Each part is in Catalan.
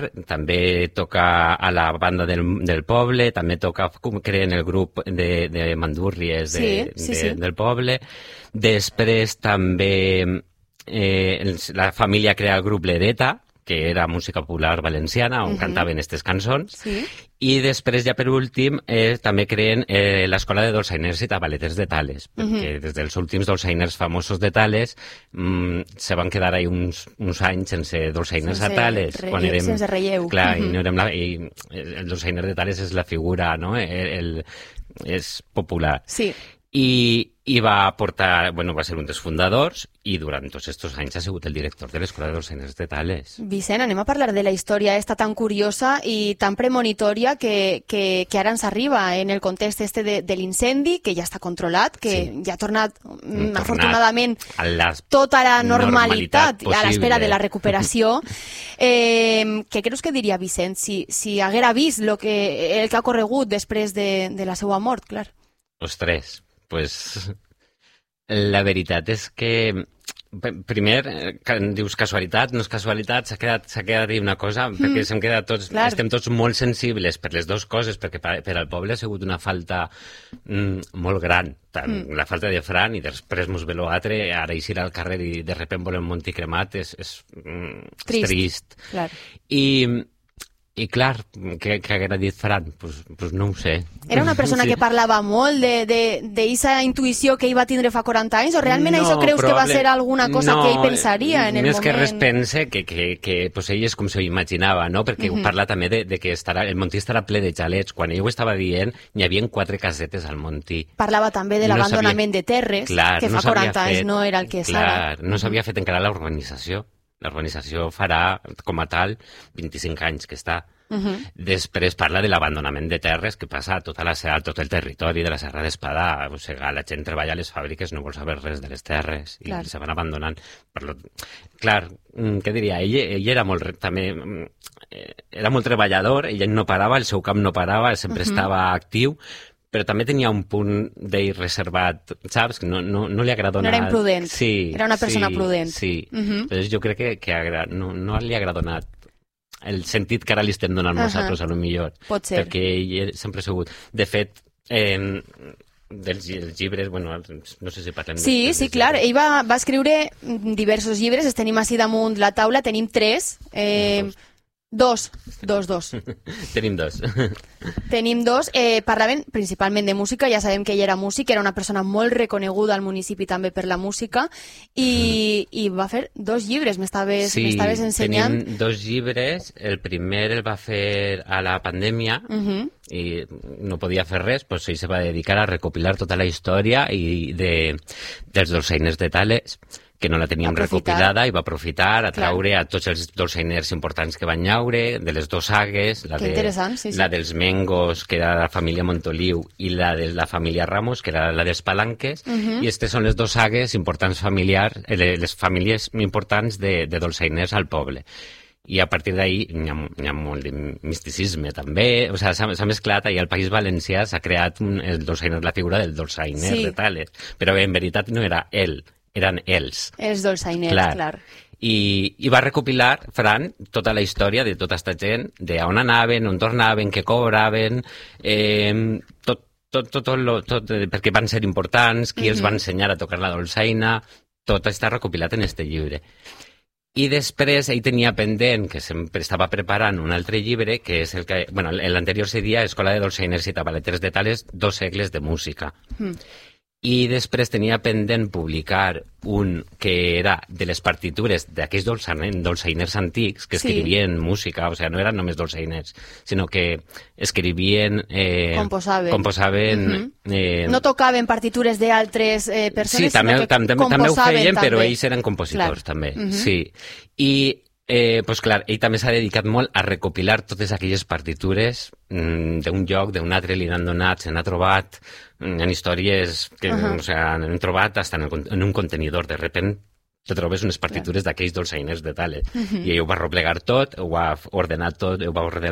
també toca a la banda del poble, també toca, creen el grup de mandúrries del poble. Després també la família crea el grup L'Hereta, que era música popular valenciana, on cantaven aquestes cançons. Sí. I després, ja per últim, també creen l'Escola de Dolçainers i Tabaleters de Tales, perquè des dels últims dolçainers famosos de Tales se van quedar ahí uns anys sense dolçainers a Tales. Sense relleu. Clar, i el dolçainer de Tales és la figura, no? És popular. Sí. I va portar, va ser un dels fundadors i durant tots aquests anys ha sigut el director de l'Escola de Dolçainers de Tales. Vicent, anem a parlar de la història esta tan curiosa i tan premonitòria que ara ens arriba en el context de l'incendi, que ja està controlat, que ja ha tornat afortunadament tota la normalitat a l'espera de la recuperació. Què creus que diria Vicent si haguera vist el que ha corregut després de la seva mort, clar? Ostres, pues la veritat és que primer, dius casualitat, no és casualitat, s'ha quedat dir una cosa, perquè estem tots molt sensibles per les dues coses, perquè per al poble ha sigut una falta molt gran, tant la falta de Fran i després mos ve l'altre, ara eixir al carrer i de repent volem Monti cremat és trist. I clar, què haguera dit Fran? Pues no ho sé. Era una persona que parlava molt d'eixa intuïció que ell va tindre fa 40 anys, o realment això creus que va ser alguna cosa que ell pensaria en el moment? Més que res pense que ell és com s'ho imaginava, no? Perquè parla també de que el Montí estarà ple de xalets. Quan ell ho estava dient, n'hi havia 4 casetes al Montí. Parlava també de l'abandonament de terres, que fa 40 anys no era el que és ara. Clar, no s'havia fet encara la urbanització. L'urbanització farà, com a tal, 25 anys que està. Després parla de l'abandonament de terres que passa a tot el territori de la Serra d'Espadà. O sigui, la gent treballa a les fàbriques, no vol saber res de les terres i se van abandonant. Clar, què diria? Ell era molt treballador, ell no parava, el seu camp no parava, sempre estava actiu, però també tenia un punt d'ell reservat, saps? Que no li agrada donar... No era imprudent, sí, era una persona prudent. Sí, però jo crec que no li agrada donar el sentit que ara li estem donant nosaltres, a lo millor. Pot ser. Perquè ell sempre ha sigut... De fet, dels llibres, no sé si parlem... Sí, clar, ell va escriure diversos llibres, els tenim així damunt la taula, tenim 3... Dos. Tenim dos. Tenim dos. Parlaven principalment de música, ja sabem que ell era músic, era una persona molt reconeguda al municipi també per la música, i va fer 2 llibres, m'estaves ensenyant. Tenim 2 llibres, el primer el va fer a la pandèmia, i no podia fer res, doncs ell se va dedicar a recopilar tota la història dels dolçainers de Tales, que no la teníem recopilada, i va aprofitar a traure a tots els dolçainers importants que van llaure, de les 2 sagues, la dels Mengos, que era la família Montoliu, i la de la família Ramos, que era la dels Palanques, i aquestes són les 2 sagues importants familiars, les famílies importants de dolçainers al poble. I a partir d'ahí hi ha molt de misticisme també, o sigui, s'ha mesclat, i al País Valencià s'ha creat la figura del dolçainer de Tales, però en veritat no era ell, eren ells. Els dolçainers, clar. I va recopilar, Fran, tota la història de tota aquesta gent, d'on anaven, on tornaven, què cobraven, tot, perquè van ser importants, qui els va ensenyar a tocar la dolçaina, tot està recopilat en este llibre. I després ell tenia pendent, que sempre estava preparant un altre llibre, que és el que... l'anterior seria Escola de Dolçainers i Tabaleters de Tales, 2 segles de música. I després tenia pendent publicar un que era de les partitures d'aquells dolçainers antics que escrivien música, o sigui, no eren només dolçainers, sinó que escrivien... Composaven... No tocaven partitures d'altres persones, sinó que composaven. També ho feien, però ells eren compositors, també. Sí. I... clar, ell també s'ha dedicat molt a recopilar totes aquelles partitures d'un lloc, d'un altre, li n'han donat, se n'ha trobat, en històries que han trobat fins en un contenidor. De repent te trobes unes partitures d'aquells dolçainers de Tales. I ell ho va replegar tot, ho va ordenar tot,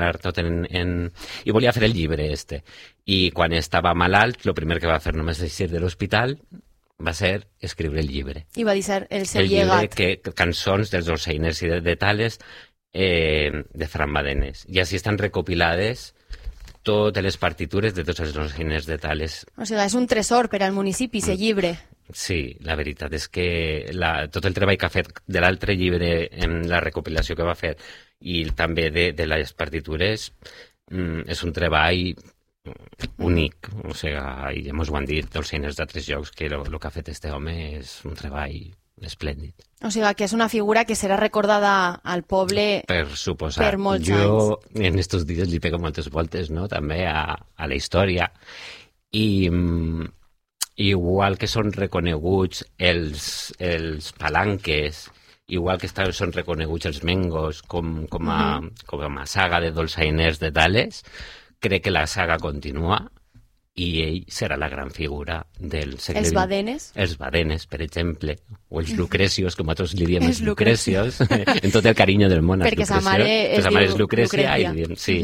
i volia fer el llibre este. I quan estava malalt, el primer que va fer només eixir de l'hospital va ser escriure el llibre. I va dir el seu llegat. El llibre, cançons dels dolçainers i de Tales, de Fran Badenes. I així estan recopilades totes les partitures de tots els dolçainers de Tales. O sigui, és un tresor per al municipi, aquest llibre. Sí, la veritat és que tot el treball que ha fet de l'altre llibre, en la recopilació que va fer, i també de les partitures, és un treball únic. O sigui, ja mos ho han dit dolçainers d'altres llocs, que el que ha fet este home és un treball esplèndid. O sigui, que és una figura que serà recordada al poble per suposat. Per molts anys. Jo en estos dies li pego moltes voltes, no?, també a la història. I igual que són reconeguts els palanques, igual que són reconeguts els mengos com a saga de dolçainers de Tales, crec que la saga continua i ell serà la gran figura del segle XX. Els Badenes? Els Badenes, per exemple, o els Lucrecios, com nosaltres li diem els Lucrecios, en tot el carinyo del món. Perquè sa mare es diu Lucrecia. Sí.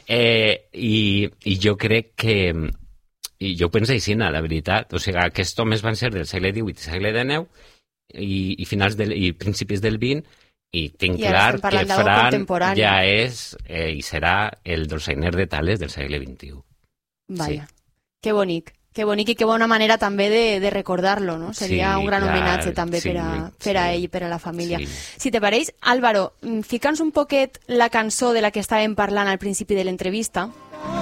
I jo crec que... I jo ho penso així, la veritat. O sigui, aquests homes van ser del segle XVIII i segle XIX i finals i principis del XX, i tinc clar que Fran ja és i serà el dolçainer de Tales del segle XXI. Vaja. Sí. Que bonic i que bona manera també de recordar-lo, no? Seria un gran homenatge també per a ell i per a la família. Sí. Si te pareix, Álvaro, fica'ns un poquet la cançó de la que estàvem parlant al principi de l'entrevista.